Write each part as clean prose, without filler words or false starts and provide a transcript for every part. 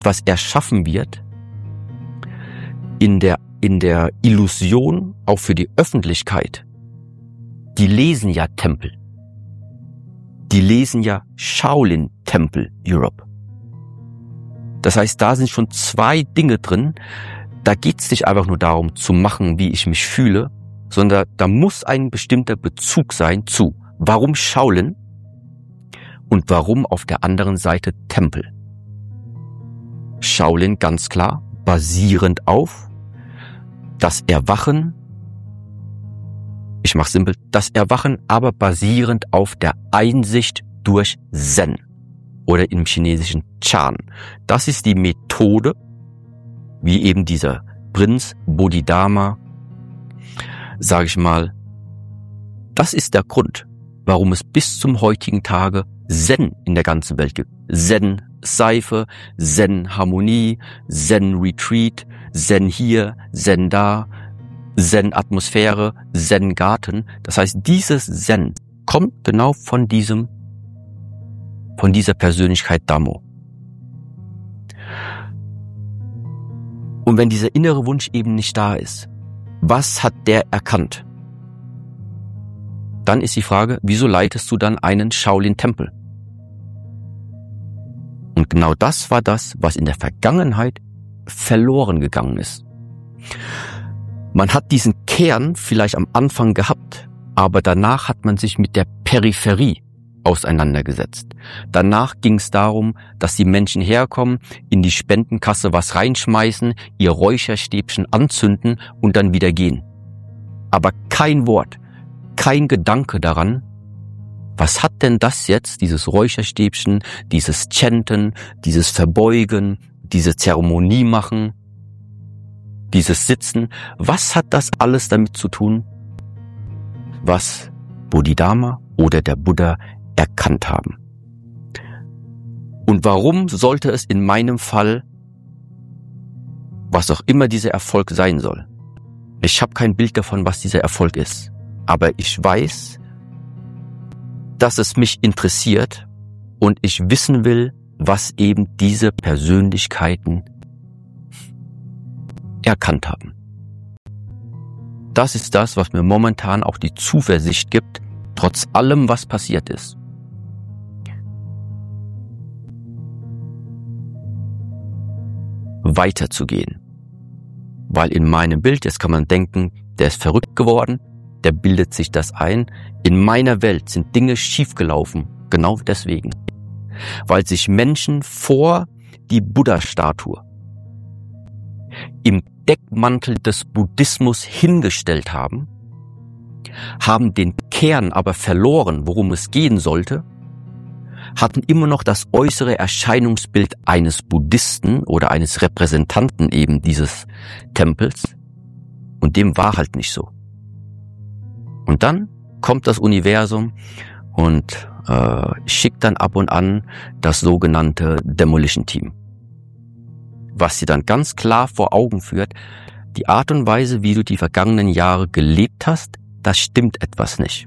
was er schaffen wird, in der Illusion, auch für die Öffentlichkeit, die lesen ja Tempel. Die lesen ja Shaolin-Tempel Europe. Das heißt, da sind schon 2 Dinge drin. Da geht's nicht einfach nur darum zu machen, wie ich mich fühle, sondern da muss ein bestimmter Bezug sein zu, warum Shaolin und warum auf der anderen Seite Tempel. Shaolin ganz klar, basierend auf das Erwachen, ich mach's simpel, das Erwachen, aber basierend auf der Einsicht durch Zen oder im chinesischen Chan. Das ist die Methode, wie eben dieser Prinz Bodhidharma, sage ich mal, das ist der Grund, warum es bis zum heutigen Tage Zen in der ganzen Welt gibt. Zen Seife, Zen Harmonie, Zen Retreat, Zen hier, Zen da, Zen Atmosphäre, Zen Garten. Das heißt, dieses Zen kommt genau von dieser Persönlichkeit Dhammo. Und wenn dieser innere Wunsch eben nicht da ist, was hat der erkannt? Dann ist die Frage, wieso leitest du dann einen Shaolin-Tempel? Und genau das war das, was in der Vergangenheit verloren gegangen ist. Man hat diesen Kern vielleicht am Anfang gehabt, aber danach hat man sich mit der Peripherie auseinandergesetzt. Danach ging es darum, dass die Menschen herkommen, in die Spendenkasse was reinschmeißen, ihr Räucherstäbchen anzünden und dann wieder gehen. Aber kein Wort, kein Gedanke daran, was hat denn das jetzt, dieses Räucherstäbchen, dieses Chanten, dieses Verbeugen, diese Zeremonie machen, dieses Sitzen, was hat das alles damit zu tun, was Bodhidharma oder der Buddha erkannt haben? Und warum sollte es in meinem Fall, was auch immer dieser Erfolg sein soll, ich habe kein Bild davon, was dieser Erfolg ist, aber ich weiß, dass es mich interessiert und ich wissen will, was eben diese Persönlichkeiten erkannt haben. Das ist das, was mir momentan auch die Zuversicht gibt, trotz allem, was passiert ist. Weiterzugehen. Weil in meinem Bild, jetzt kann man denken, der ist verrückt geworden, der bildet sich das ein. In meiner Welt sind Dinge schiefgelaufen, genau deswegen. Weil sich Menschen vor die Buddha-Statue im Deckmantel des Buddhismus hingestellt haben den Kern aber verloren, worum es gehen sollte, hatten immer noch das äußere Erscheinungsbild eines Buddhisten oder eines Repräsentanten eben dieses Tempels, und dem war halt nicht so. Und dann kommt das Universum und schickt dann ab und an das sogenannte Demolition Team, was sie dann ganz klar vor Augen führt, die Art und Weise, wie du die vergangenen Jahre gelebt hast, das stimmt etwas nicht.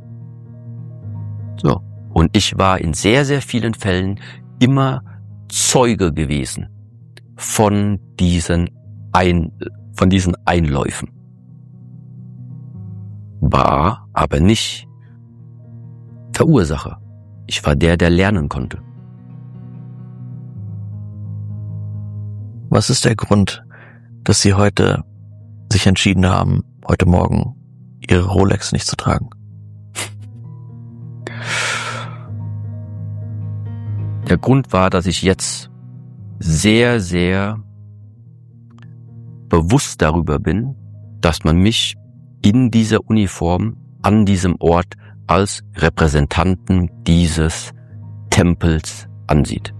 So. Und ich war in sehr, sehr vielen Fällen immer Zeuge gewesen von diesen Einläufen. War aber nicht Verursacher. Ich war der lernen konnte. Was ist der Grund, dass Sie heute sich entschieden haben, heute Morgen Ihre Rolex nicht zu tragen? Der Grund war, dass ich jetzt sehr, sehr bewusst darüber bin, dass man mich in dieser Uniform an diesem Ort als Repräsentanten dieses Tempels ansieht.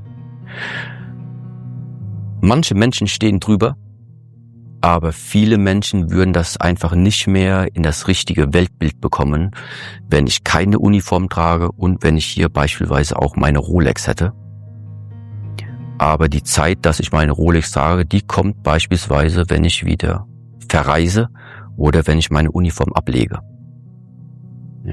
Manche Menschen stehen drüber, aber viele Menschen würden das einfach nicht mehr in das richtige Weltbild bekommen, wenn ich keine Uniform trage und wenn ich hier beispielsweise auch meine Rolex hätte. Aber die Zeit, dass ich meine Rolex trage, die kommt beispielsweise, wenn ich wieder verreise oder wenn ich meine Uniform ablege. Ja.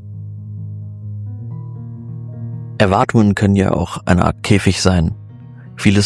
Erwartungen können ja auch eine Art Käfig sein, Vieles